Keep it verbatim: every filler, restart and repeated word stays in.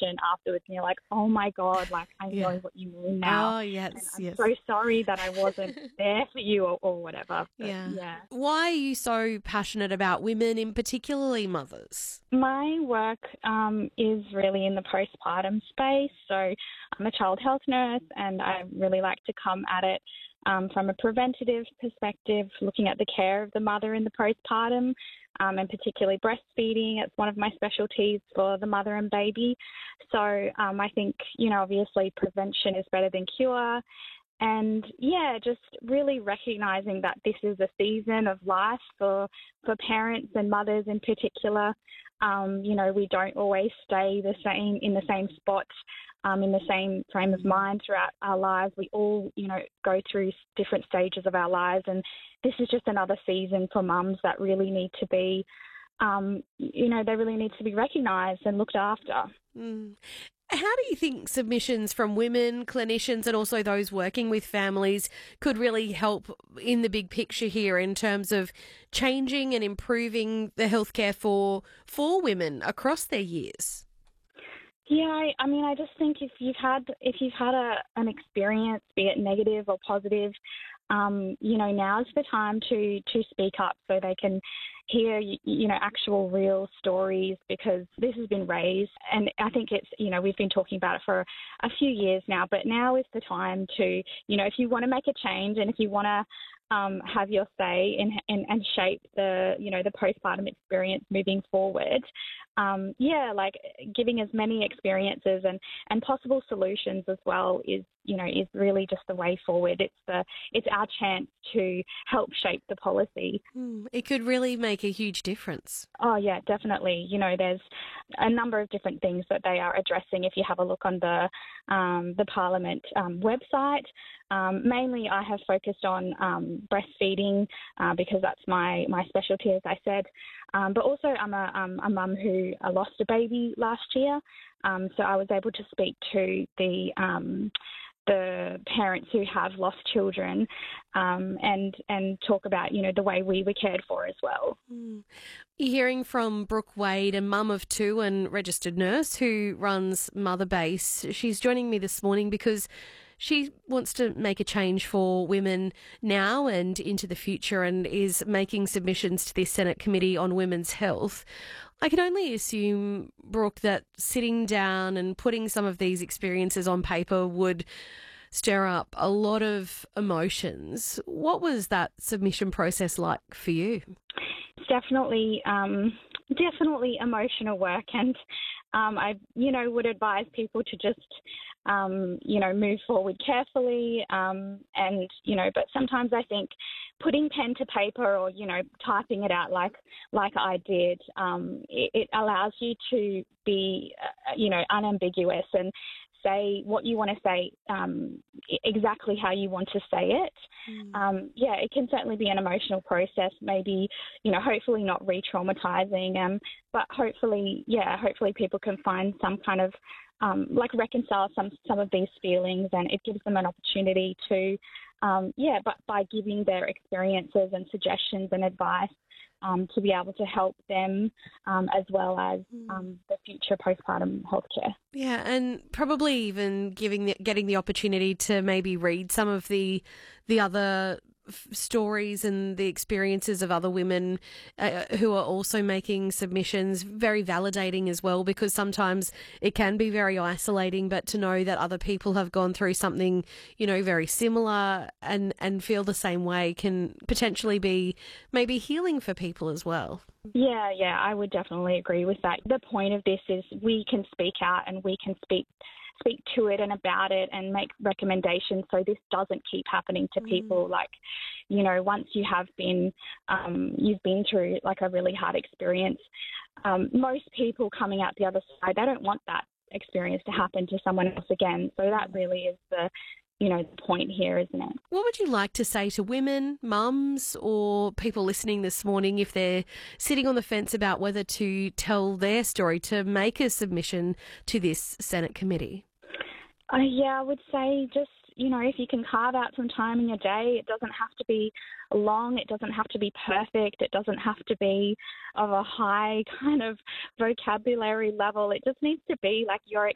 conversation afterwards and you're like, oh my God, like I Yeah. know what you mean now. Oh, yes, And I'm yes. so sorry that I wasn't there for you or, or whatever. But Yeah. yeah. Why are you so passionate about women, in particularly mothers? My work um, is really in the postpartum space. So I'm a child health nurse and I really like to come at it um, from a preventative perspective, looking at the care of the mother in the postpartum um, and particularly breastfeeding. It's one of my specialties for the mother and baby. So um, I think, you know, obviously prevention is better than cure. And, yeah, just really recognising that this is a season of life for for parents and mothers in particular. Um, you know, we don't always stay the same in the same spot, um, in the same frame of mind throughout our lives. We all, you know, go through different stages of our lives. And this is just another season for mums that really need to be, um, you know, they really need to be recognised and looked after. Mm. How do you think submissions from women, clinicians and also those working with families could really help in the big picture here in terms of changing and improving the healthcare for for women across their years? Yeah, I, I mean, I just think if you've had if you've had a, an experience, be it negative or positive, um, you know, now's the time to to speak up so they can hear, you know, actual real stories, because this has been raised. And I think it's, you know, we've been talking about it for a few years now, but now is the time to, you know, if you want to make a change and if you want to um, have your say and, and, and shape the, you know, the postpartum experience moving forward, um, yeah, like giving as many experiences and, and possible solutions as well is, you know, is really just the way forward. It's the it's our chance to help shape the policy. Mm, it could really make a huge difference. Oh, yeah, definitely. You know, there's a number of different things that they are addressing. If you have a look on the um, the Parliament um, website, um, mainly I have focused on um, breastfeeding uh, because that's my, my specialty, as I said. Um, but also I'm a, um, a mum who uh, lost a baby last year, um, so I was able to speak to the um, the parents who have lost children um, and and talk about, you know, the way we were cared for as well. Mm. You're hearing from Brooke Wade, a mum of two and registered nurse who runs Mother Base. She's joining me this morning because she wants to make a change for women now and into the future and is making submissions to this Senate Committee on Women's Health. I can only assume, Brooke, that sitting down and putting some of these experiences on paper would stir up a lot of emotions. What was that submission process like for you? It's definitely, um, definitely emotional work, and um, I, you know, would advise people to just, um, you know, move forward carefully, um, and you know, but sometimes I think putting pen to paper or, you know, typing it out like like I did, um, it, it allows you to be, uh, you know, unambiguous and say what you want to say, um, exactly how you want to say it. Mm. Um, yeah, it can certainly be an emotional process, maybe, you know, hopefully not re-traumatizing, um, but hopefully, yeah, hopefully people can find some kind of, um, like reconcile some, some of these feelings, and it gives them an opportunity to, um, yeah, but by giving their experiences and suggestions and advice, Um, to be able to help them um, as well as um, the future postpartum healthcare. Yeah, and probably even giving the, getting the opportunity to maybe read some of the the other f- stories and the experiences of other women uh, who are also making submissions, very validating as well, because sometimes it can be very isolating, but to know that other people have gone through something, you know, very similar and, and feel the same way can potentially be maybe healing for people as well. Yeah, yeah, I would definitely agree with that. The point of this is we can speak out and we can speak speak to it and about it and make recommendations so this doesn't keep happening to people. Mm. Like, you know, once you have been, um, you've been through like a really hard experience, um, most people coming out the other side, they don't want that experience to happen to someone else again. So that really is the, you know, the point here, isn't it? What would you like to say to women, mums, or people listening this morning if they're sitting on the fence about whether to tell their story, to make a submission to this Senate committee? Uh, yeah, I would say just, you know, if you can carve out some time in your day, it doesn't have to be long, it doesn't have to be perfect, it doesn't have to be of a high kind of vocabulary level. It just needs to be like your